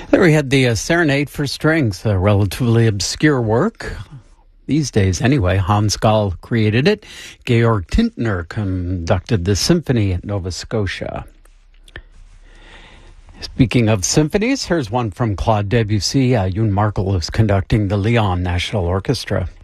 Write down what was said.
There we had the Serenade for Strings, a relatively obscure work. These days, anyway. Hans Gall created it. Georg Tintner conducted the symphony at Nova Scotia. Speaking of symphonies, here's one from Claude Debussy. Youn Markel is conducting the Lyon National Orchestra.